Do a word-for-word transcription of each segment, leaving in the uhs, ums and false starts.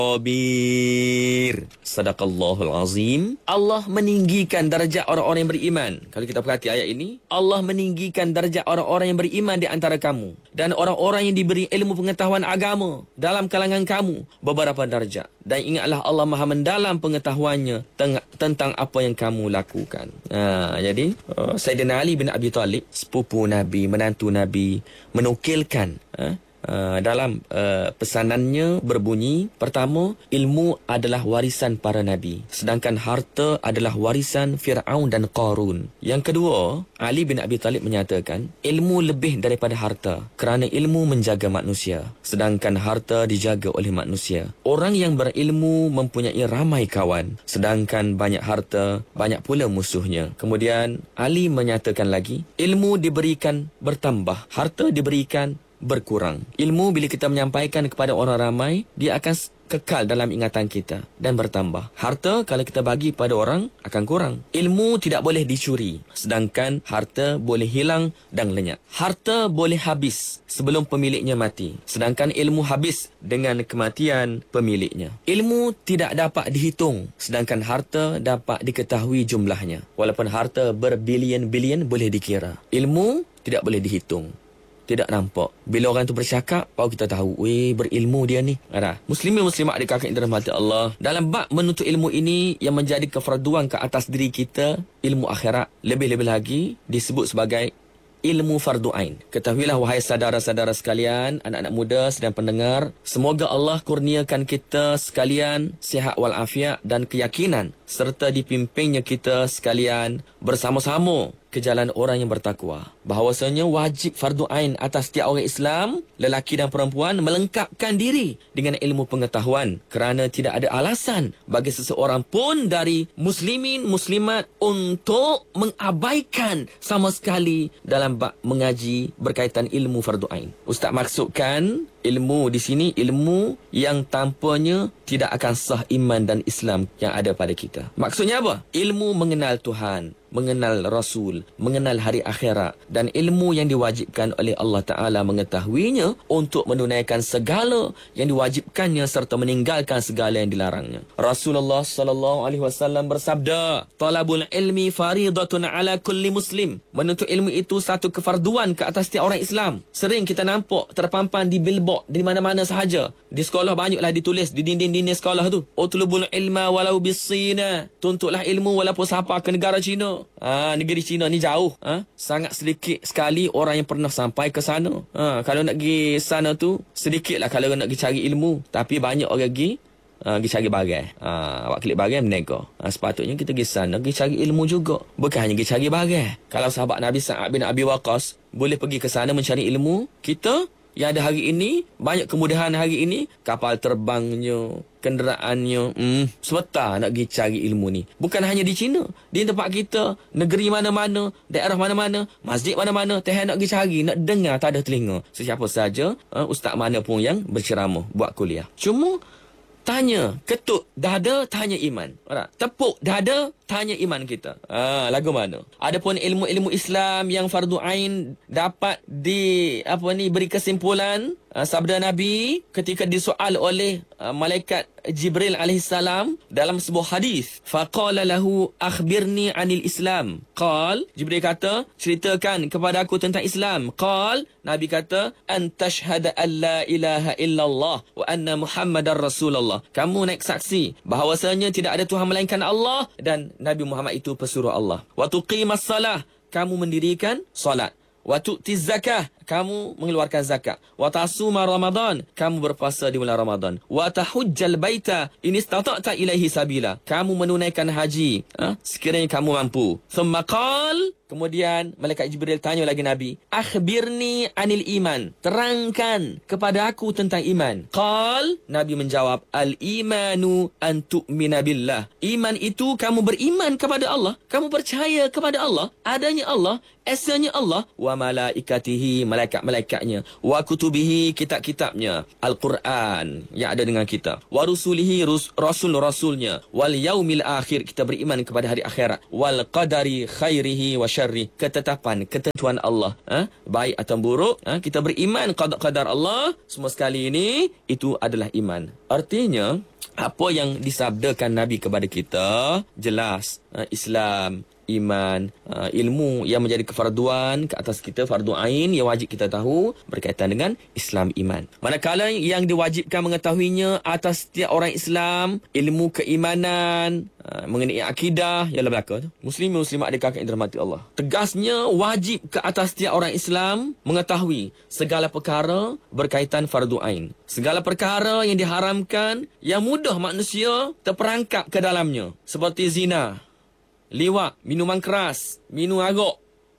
Sabir. Sadaqallahul azim. Allah meninggikan darjat orang-orang yang beriman. Kalau kita perhati ayat ini, Allah meninggikan darjat orang-orang yang beriman di antara kamu dan orang-orang yang diberi ilmu pengetahuan agama dalam kalangan kamu beberapa darjat. Dan ingatlah Allah Maha mendalam pengetahuannya teng- tentang apa yang kamu lakukan. Ha, jadi uh, Sayyidina Ali bin Abi Talib, sepupu Nabi, menantu Nabi, menukilkan ha, Uh, dalam uh, pesanannya berbunyi, pertama, ilmu adalah warisan para nabi, sedangkan harta adalah warisan Fir'aun dan Qarun. Yang kedua, Ali bin Abi Talib menyatakan, ilmu lebih daripada harta kerana ilmu menjaga manusia, sedangkan harta dijaga oleh manusia. Orang yang berilmu mempunyai ramai kawan, sedangkan banyak harta, banyak pula musuhnya. Kemudian Ali menyatakan lagi, ilmu diberikan bertambah, harta diberikan berkurang. Ilmu bila kita menyampaikan kepada orang ramai, dia akan kekal dalam ingatan kita dan bertambah. Harta kalau kita bagi pada orang akan kurang. Ilmu tidak boleh dicuri, sedangkan harta boleh hilang dan lenyap. Harta boleh habis sebelum pemiliknya mati, sedangkan ilmu habis dengan kematian pemiliknya. Ilmu tidak dapat dihitung, sedangkan harta dapat diketahui jumlahnya. Walaupun harta berbilion-bilion boleh dikira, ilmu tidak boleh dihitung, tidak nampak. Bila orang tu bercakap, baru kita tahu, weh, berilmu dia ni. Ada. Muslimin muslimat di kakak yang dirahmati Allah, dalam bab menuntut ilmu ini yang menjadi kefarduan ke atas diri kita, ilmu akhirat, lebih-lebih lagi disebut sebagai ilmu fardu ain. Ketahuilah wahai saudara-saudara sekalian, anak-anak muda sedang pendengar, semoga Allah kurniakan kita sekalian sihat walafiat dan keyakinan serta dipimpinnya kita sekalian bersama-sama ke jalan orang yang bertakwa. Bahawasanya wajib fardu ain atas setiap orang Islam, lelaki dan perempuan, melengkapkan diri dengan ilmu pengetahuan, kerana tidak ada alasan bagi seseorang pun dari muslimin muslimat untuk mengabaikan sama sekali dalam bab mengaji berkaitan ilmu fardu ain. Ustaz maksudkan ilmu di sini ilmu yang tanpanya tidak akan sah iman dan Islam yang ada pada kita. Maksudnya apa? Ilmu mengenal Tuhan, mengenal Rasul, mengenal hari akhirat, dan ilmu yang diwajibkan oleh Allah Ta'ala mengetahuinya untuk menunaikan segala yang diwajibkannya serta meninggalkan segala yang dilarangnya. Rasulullah sallallahu alaihi wasallam bersabda, talabul ilmi faridatun ala kulli muslim. Menuntut ilmu itu satu kefarduan ke atas setiap orang Islam. Sering kita nampak terpampang di billboard di mana-mana sahaja. Di sekolah banyaklah ditulis di dinding-dinding sekolah tu, utlubul ilma walau bisina. Tuntutlah ilmu walaupun sampai ke negara China. Ha, negeri China ni jauh. Ha? Sangat sedikit sekali orang yang pernah sampai ke sana. Ha, kalau nak pergi sana tu, sedikitlah kalau nak pergi cari ilmu. Tapi banyak orang pergi Uh, pergi cari barang. Uh, awak klik barang menega. Uh, sepatutnya kita pergi sana pergi cari ilmu juga, bukan hanya pergi cari barang. Kalau sahabat Nabi Sa'ad bin Abi Waqqas boleh pergi ke sana mencari ilmu, kita yang ada hari ini, banyak kemudahan hari ini, kapal terbangnya, kenderaannya, hmm, sebentar nak pergi cari ilmu ni. Bukan hanya di China, di tempat kita, negeri mana-mana, daerah mana-mana, masjid mana-mana, teh nak pergi cari, nak dengar tak ada telinga. Sesiapa saja, uh, ustaz mana pun yang berceramah buat kuliah. Cuma tanya, ketuk dada, tanya iman. Tepuk dada, tanya iman kita. Ah, lagu mana? Adapun ilmu-ilmu Islam yang fardu ain dapat di apa ni beri kesimpulan, uh, sabda Nabi ketika disoal oleh uh, malaikat Jibril alaihissalam dalam sebuah hadis, faqala lahu akhbirni anil Islam. Qal, Jibril kata, ceritakan kepada aku tentang Islam. Qal, Nabi kata, an tashhada an la ilaha illallah wa anna Muhammadar Rasulullah. Kamu naik saksi bahawasanya tidak ada Tuhan melainkan Allah dan Nabi Muhammad itu pesuruh Allah. Wa tuqimas salah, kamu mendirikan solat. Wa tu'tiz zakah, kamu mengeluarkan zakat. Wa tasuma Ramadan, kamu berpuasa di bulan Ramadan. Wa tahujjal baita in istata'ta ilaihi sabila, kamu menunaikan haji ha? sekiranya kamu mampu. Thumma qal, kemudian malaikat Jibril tanya lagi Nabi, akhbirni anil iman, terangkan kepada aku tentang iman. Qal, Nabi menjawab, al imanu an tu'mina billah. Iman itu kamu beriman kepada Allah, kamu percaya kepada Allah, adanya Allah, esanya Allah, wa malaikatihi, malaikat-malaikatnya, wa kutubihi, kitab-kitabnya, Al-Quran yang ada dengan kita, wa rusulihi, rus, rasul-rasulnya, wal yaumil akhir, kita beriman kepada hari akhirat, wal qadari khairihi wa syarri, ketetapan, ketentuan Allah, ha? baik atau buruk, ha? kita beriman qada qadar Allah, semua sekali ini, itu adalah iman. Artinya, apa yang disabdakan Nabi kepada kita jelas. uh, Islam, iman, uh, ilmu yang menjadi kefarduan ke atas kita, fardu ain yang wajib kita tahu berkaitan dengan Islam, iman. Manakala yang diwajibkan mengetahuinya atas setiap orang Islam, ilmu keimanan, uh, mengenai akidah, ialah belaka tu. Muslim muslimat adakah yang dirahmati Allah. Tegasnya wajib ke atas setiap orang Islam mengetahui segala perkara berkaitan fardu ain. Segala perkara yang diharamkan yang mudah manusia terperangkap ke dalamnya, seperti zina, liwat, minuman keras, minum arak,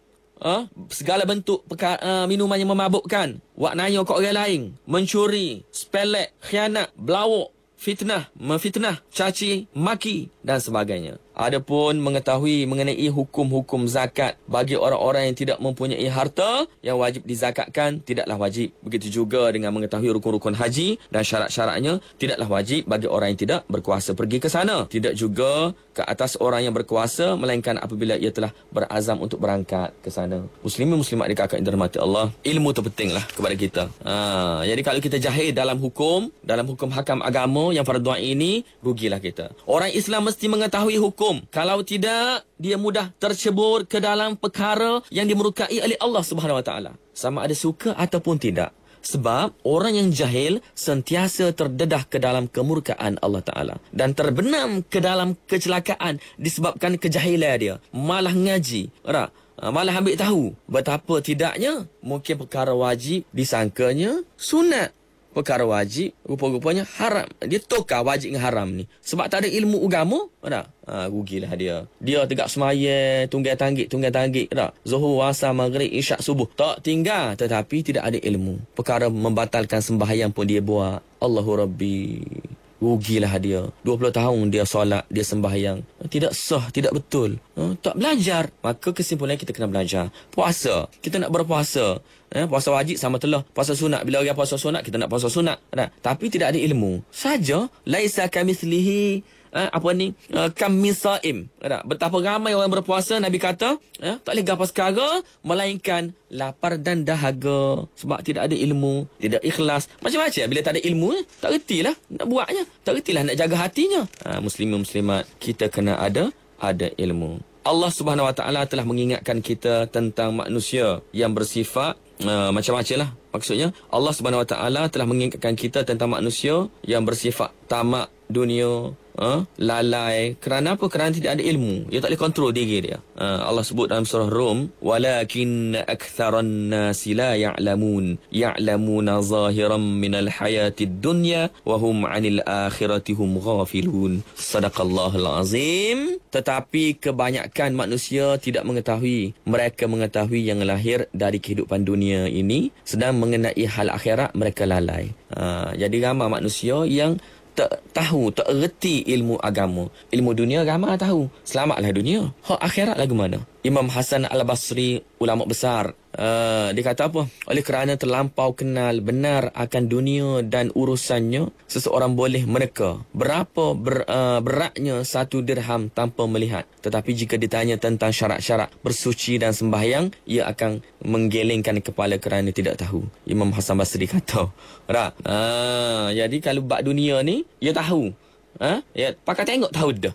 ha? segala bentuk perkara, uh, minuman yang memabukkan, wak naya kat orang lain, mencuri, sepelek, khianat, belawak, fitnah, memfitnah, caci, maki dan sebagainya. Adapun mengetahui mengenai hukum-hukum zakat bagi orang-orang yang tidak mempunyai harta yang wajib dizakatkan, tidaklah wajib. Begitu juga dengan mengetahui rukun-rukun haji dan syarat-syaratnya, tidaklah wajib bagi orang yang tidak berkuasa pergi ke sana. Tidak juga ke atas orang yang berkuasa, melainkan apabila ia telah berazam untuk berangkat ke sana. Muslimin muslimat dikakak yang dirahmati Allah, ilmu terpentinglah kepada kita. Ha, jadi kalau kita jahil dalam hukum, dalam hukum hakam agama yang fardu ain ini, rugilah kita. Orang Islam mesti mengetahui hukum. Kalau tidak, dia mudah tercebur ke dalam perkara yang dimurkai oleh Allah Subhanahu Wa Taala, sama ada suka ataupun tidak. Sebab orang yang jahil sentiasa terdedah ke dalam kemurkaan Allah Ta'ala dan terbenam ke dalam kecelakaan disebabkan kejahilan dia. Malah ngaji, tak? Malah ambil tahu. Betapa tidaknya mungkin perkara wajib disangkanya sunat. Perkara wajib rupa-rupanya haram. Dia tukar wajib dengan haram ni sebab tak ada ilmu agama, tak? Ha, rugilah dia. Dia tegak semayang, tunggal tanggik, tunggal tanggik, tak? Zuhur, asar, maghrib, isyak, subuh, tak tinggal, tetapi tidak ada ilmu. Perkara membatalkan sembahyang pun dia buat. Allahu Rabbi. Rugilah dia. dua puluh tahun dia solat, dia sembahyang, tidak sah, tidak betul. Ha, tak belajar. Maka kesimpulannya kita kena belajar. Puasa, kita nak berpuasa. Eh, puasa wajib sama telah. Puasa sunat, bila orang puasa sunat, kita nak puasa sunat. Nah, tapi tidak ada ilmu. Saja, laisa kamitslihi eh, apa ni? Uh, kam min saim. Betapa ramai orang berpuasa, Nabi kata, eh, tak boleh gapas perkara melainkan lapar dan dahaga sebab tidak ada ilmu, tidak ikhlas. Macam-macam bila tak ada ilmu, eh, tak retilah nak buatnya, tak retilah nak jaga hatinya. Ha, muslimin muslimat, kita kena ada ada ilmu. Allah Subhanahu Wa Taala telah mengingatkan kita tentang manusia yang bersifat Uh, macam-macam lah. Maksudnya Allah Subhanahu Wa Taala telah mengingatkan kita tentang manusia yang bersifat tamak dunia, uh, lalai. Kerana apa? Kerana tidak ada ilmu. Dia tak boleh kontrol diri dia. Uh, Allah sebut dalam surah Rum, walakin aktharan nasi la ya'lamun ya'lamuna zahiran minal hayatid dunya wa hum 'anil akhirati hum ghafilun. Sadaqallahul azim. Tetapi kebanyakan manusia tidak mengetahui. Mereka mengetahui yang lahir dari kehidupan dunia ini, sedang mengenai hal akhirat mereka lalai. Ha, jadi ramai manusia yang tak tahu, tak erti ilmu agama. Ilmu dunia ramai tahu, selamatlah dunia. Hak akhirat lagu mana? Imam Hasan Al-Basri, ulama besar, uh, dia kata apa? Oleh kerana terlampau kenal benar akan dunia dan urusannya, seseorang boleh meneka berapa ber, uh, beratnya satu dirham tanpa melihat. Tetapi jika ditanya tentang syarat-syarat bersuci dan sembahyang, ia akan menggelengkan kepala kerana tidak tahu. Imam Hasan Basri kata. Tak? Uh, jadi kalau bab dunia ni, ia tahu. Ha? Ya, pakai tengok tahu dah.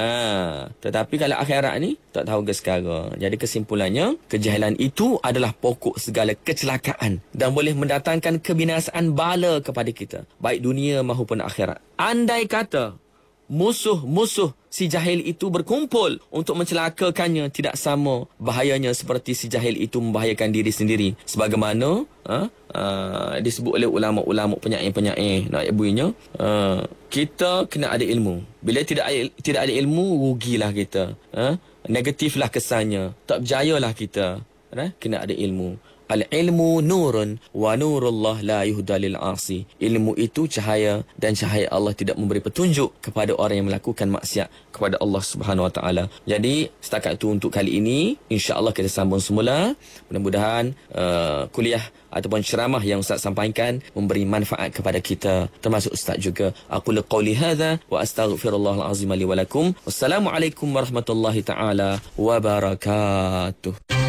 Ha, tetapi kalau akhirat ni tak tahu ke sekarang. Jadi kesimpulannya, kejahilan itu adalah pokok segala kecelakaan dan boleh mendatangkan kebinasaan bala kepada kita, baik dunia maupun akhirat. Andai kata musuh-musuh si jahil itu berkumpul untuk mencelakakannya, tidak sama bahayanya seperti si jahil itu membahayakan diri sendiri. Sebagaimana ha, uh, disebut oleh ulama-ulama penyair-penyair nak ibunya, uh, kita kena ada ilmu. Bila tidak ada, tidak ada ilmu, rugilah kita. Ha? Negatiflah kesannya. Tak berjayalah kita. Ha? Kena ada ilmu. Al-ilmu nurun wa nurullah la yuhda lil asi. Ilmu itu cahaya dan cahaya Allah tidak memberi petunjuk kepada orang yang melakukan maksiat kepada Allah Subhanahu Wa Taala. Jadi setakat itu untuk kali ini, insya-Allah kita sambung semula. Mudah-mudahan uh, kuliah ataupun ceramah yang Ustaz sampaikan memberi manfaat kepada kita, termasuk Ustaz juga. Aku qauli hadza wa astaghfirullahal azim li wa lakum. Wassalamualaikum warahmatullahi taala wabarakatuh.